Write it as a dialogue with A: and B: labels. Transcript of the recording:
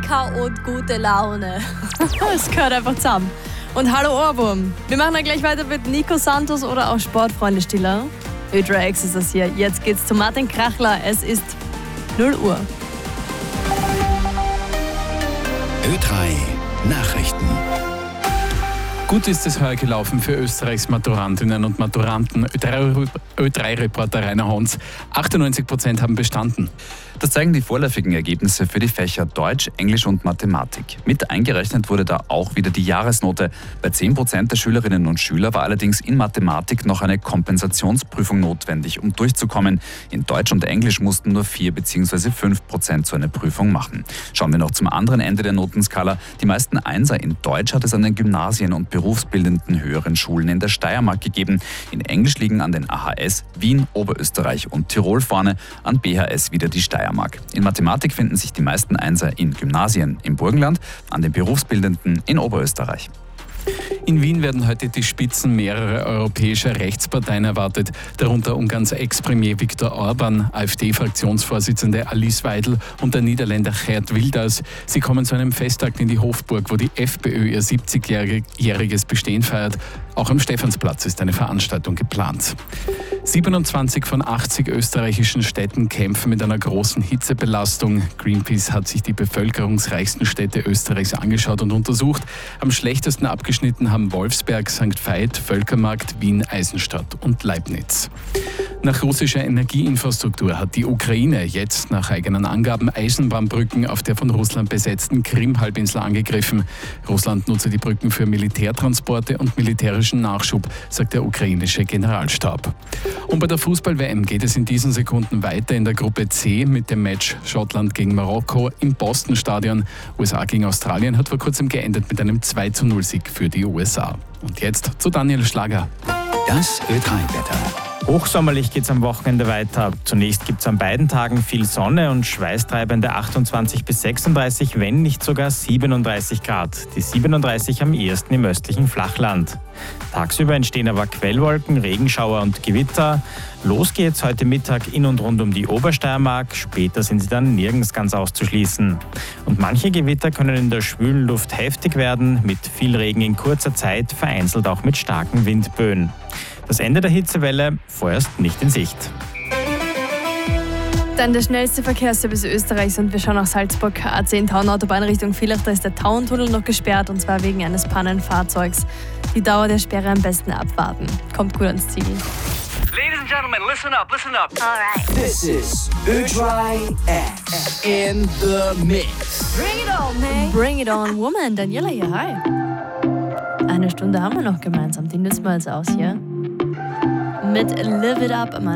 A: Lecker und gute Laune. Das gehört einfach zusammen. Und hallo Ohrwurm. Wir machen dann gleich weiter mit Nico Santos oder auch Sportfreunde Stiller. Ö3X ist das hier. Jetzt geht's zu Martin Krachler. Es ist 0 Uhr.
B: Ö3 Nachrichten.
C: Gut ist es heuer gelaufen für Österreichs Maturantinnen und Maturanten. Ö3-Reporter Rainer Hons. 98% haben bestanden.
D: Das zeigen die vorläufigen Ergebnisse für die Fächer Deutsch, Englisch und Mathematik. Mit eingerechnet wurde da auch wieder die Jahresnote. Bei 10% der Schülerinnen und Schüler war allerdings in Mathematik noch eine Kompensationsprüfung notwendig, um durchzukommen. In Deutsch und Englisch mussten nur 4 bzw. 5% so eine Prüfung machen. Schauen wir noch zum anderen Ende der Notenskala. Die meisten Einser in Deutsch hat es an den Gymnasien und berufsbildenden höheren Schulen in der Steiermark gegeben. In Englisch liegen an den AHS Wien, Oberösterreich und Tirol vorne, an BHS wieder die Steiermark. In Mathematik finden sich die meisten Einser in Gymnasien im Burgenland, an den berufsbildenden in Oberösterreich.
C: In Wien werden heute die Spitzen mehrerer europäischer Rechtsparteien erwartet, darunter Ungarns Ex-Premier Viktor Orban, AfD-Fraktionsvorsitzende Alice Weidel und der Niederländer Geert Wilders. Sie kommen zu einem Festtag in die Hofburg, wo die FPÖ ihr 70-jähriges Bestehen feiert. Auch am Stephansplatz ist eine Veranstaltung geplant. 27 von 80 österreichischen Städten kämpfen mit einer großen Hitzebelastung. Greenpeace hat sich die bevölkerungsreichsten Städte Österreichs angeschaut und untersucht. Am schlechtesten abgeschnitten haben Wolfsberg, St. Veit, Völkermarkt, Wien, Eisenstadt und Leibniz. Nach russischer Energieinfrastruktur hat die Ukraine jetzt nach eigenen Angaben Eisenbahnbrücken auf der von Russland besetzten Krim-Halbinsel angegriffen. Russland nutze die Brücken für Militärtransporte und militärischen Nachschub, sagt der ukrainische Generalstab. Und bei der Fußball-WM geht es in diesen Sekunden weiter in der Gruppe C mit dem Match Schottland gegen Marokko im Boston-Stadion. USA gegen Australien hat vor kurzem geendet mit einem 2:0-Sieg für die USA. Und jetzt zu Daniel Schlager.
B: Das Ö3-Wetter.
E: Hochsommerlich geht es am Wochenende weiter. Zunächst gibt es an beiden Tagen viel Sonne und schweißtreibende 28 bis 36, wenn nicht sogar 37 Grad. Die 37 am ehesten im östlichen Flachland. Tagsüber entstehen aber Quellwolken, Regenschauer und Gewitter. Los geht's heute Mittag in und rund um die Obersteiermark. Später sind sie dann nirgends ganz auszuschließen. Und manche Gewitter können in der schwülen Luft heftig werden, mit viel Regen in kurzer Zeit, vereinzelt auch mit starken Windböen. Das Ende der Hitzewelle vorerst nicht in Sicht.
A: Dann der schnellste Verkehrsservice Österreichs und wir schauen nach Salzburg. A10 Tauern-Autobahn Richtung Villach, da ist der Tauerntunnel noch gesperrt und zwar wegen eines Pannenfahrzeugs. Die Dauer der Sperre am besten abwarten. Kommt gut ans Ziel.
F: Ladies and gentlemen, listen up, listen up.
B: This is Ö3X in the Mix.
A: Bring it on, man. Bring it on, woman. Daniela hier, hi. Eine Stunde haben wir noch gemeinsam, die nützen wir jetzt aus hier. Mit Live It Up am